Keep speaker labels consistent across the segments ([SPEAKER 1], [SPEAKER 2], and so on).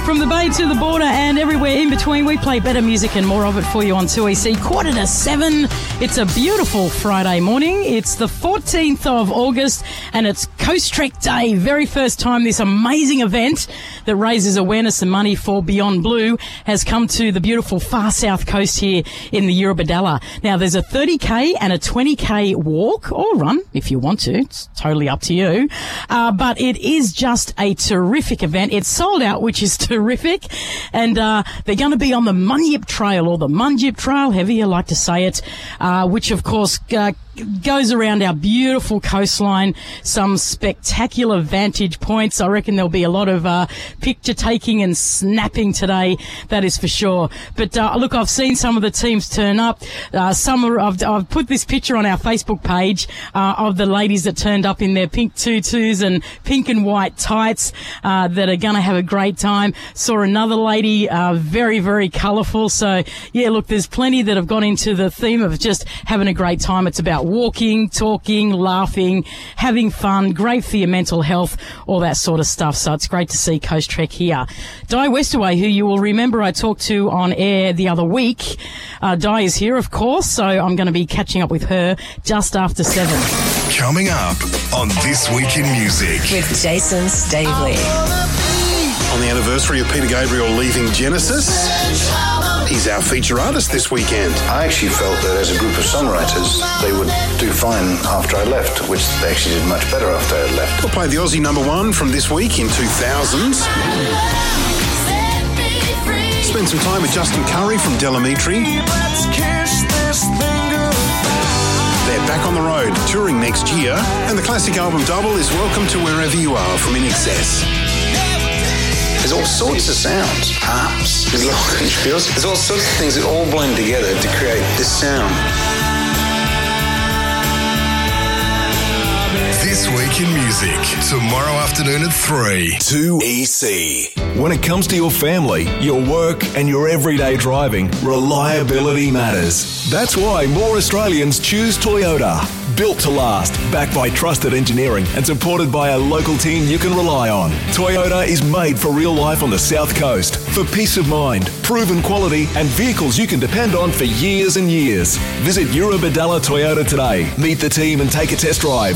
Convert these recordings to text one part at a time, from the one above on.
[SPEAKER 1] From the Bay to the border and everywhere in between, we play better music and more of it for you on 2EC. 6:45. It's a beautiful Friday morning. It's the 14th of August and it's Coast Trek Day. Very first time this amazing event that raises awareness and money for Beyond Blue has come to the beautiful far south coast here in the Eurobodalla. Now, there's a 30k and a 20k walk or run if you want to. It's totally up to you. But it is just a terrific event. It's sold out, which is terrific. And they're going to be on the Munyip Trail, or the Munjip Trail, however you like to say it, which, of course, goes around our beautiful coastline, some spectacular vantage points. I reckon there'll be a lot of picture taking and snapping today, that is for sure. But look, I've seen some of the teams turn up. I've put this picture on our Facebook page of the ladies that turned up in their pink tutus and pink and white tights that are going to have a great time. Saw another lady, very, very colourful. So, yeah, look, there's plenty that have gone into the theme of just having a great time. It's about walking, talking, laughing, having fun, great for your mental health, all that sort of stuff. So it's great to see Coast Trek here. Di Westaway, who you will remember I talked to on air the other week. Di is here, of course, so I'm going to be catching up with her just after 7.
[SPEAKER 2] Coming up on This Week in Music
[SPEAKER 3] with Jason Stavely.
[SPEAKER 4] On the anniversary of Peter Gabriel leaving Genesis, he's our feature artist this weekend.
[SPEAKER 5] I actually felt that as a group of songwriters, they would do fine after I left, which they actually did much better after I left.
[SPEAKER 4] We'll play the Aussie number one from this week in 2000s. Spend some time with Justin Curry from Delamitri. They're back on the road, touring next year, and the classic album double is Welcome to Wherever You Are from In Excess.
[SPEAKER 5] There's all sorts of sounds, harps, there's glockenspiels, there's all sorts of things that all blend together to create this sound.
[SPEAKER 2] This Week in Music, tomorrow afternoon at 3. 2EC.
[SPEAKER 6] When it comes to your family, your work and your everyday driving, reliability matters. That's why more Australians choose Toyota. Built to last, backed by trusted engineering and supported by a local team you can rely on. Toyota is made for real life on the South Coast. For peace of mind, proven quality and vehicles you can depend on for years and years. Visit Eurobodalla Toyota today. Meet the team and take a test drive.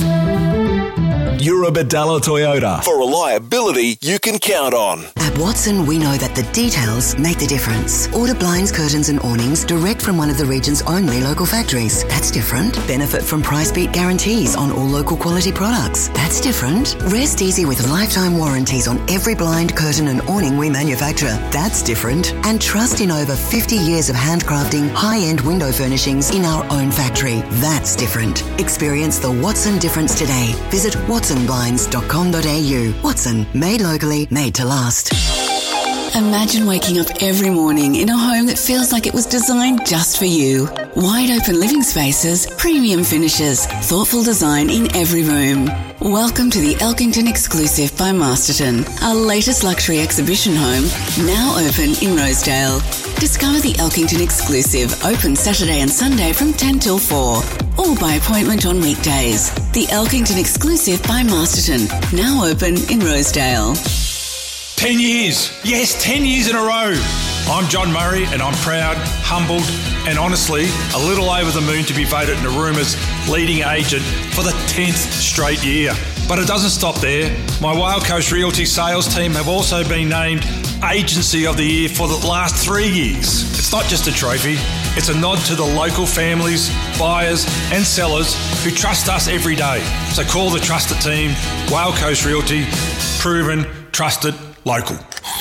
[SPEAKER 6] Eurobodalla Toyota. For reliability you can count on.
[SPEAKER 7] At Watson, we know that the details make the difference. Order blinds, curtains and awnings direct from one of the region's only local factories. That's different. Benefit from price beat guarantees on all local quality products. That's different. Rest easy with lifetime warranties on every blind, curtain and awning we manufacture. That's different. And trust in over 50 years of handcrafting high-end window furnishings in our own factory. That's different. Experience the Watson difference today. Visit watsonblinds.com.au. Watson, made locally, made to last.
[SPEAKER 8] Imagine waking up every morning in a home that feels like it was designed just for you. Wide open living spaces, premium finishes, thoughtful design in every room. Welcome to the Elkington Exclusive by Masterton, our latest luxury exhibition home, now open in Rosedale. Discover the Elkington Exclusive, open Saturday and Sunday from 10 till 4, or by appointment on weekdays. The Elkington Exclusive by Masterton, now open in Rosedale.
[SPEAKER 9] 10 years. Yes, 10 years in a row. I'm John Murray and I'm proud, humbled and honestly a little over the moon to be voted Nauruma's leading agent for the 10th straight year. But it doesn't stop there. My Whale Coast Realty sales team have also been named Agency of the Year for the last 3 years. It's not just a trophy, it's a nod to the local families, buyers and sellers who trust us every day. So call the trusted team, Whale Coast Realty, proven, trusted, local.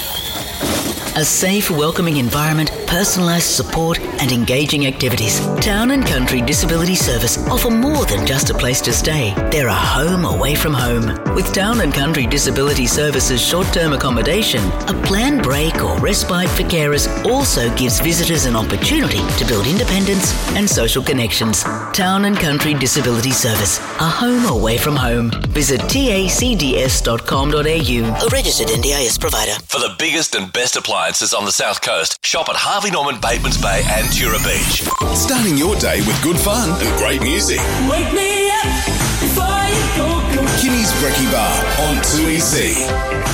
[SPEAKER 10] A safe, welcoming environment, personalised support and engaging activities. Town and Country Disability Service offer more than just a place to stay. They're a home away from home. With Town and Country Disability Service's short-term accommodation, a planned break or respite for carers also gives visitors an opportunity to build independence and social connections. Town and Country Disability Service, a home away from home. Visit tacds.com.au. A registered NDIS provider.
[SPEAKER 11] For the biggest and best appliances on the South Coast, shop at Harvey Norman, Batemans Bay and Tura Beach.
[SPEAKER 2] Starting your day with good fun and great music.
[SPEAKER 12] Wake me up before you go.
[SPEAKER 2] Kimmy's Brekkie Bar on 2EC.